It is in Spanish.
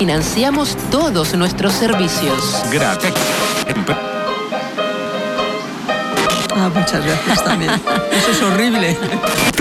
financiamos todos nuestros servicios. Gracias. Muchas gracias también. Eso es horrible.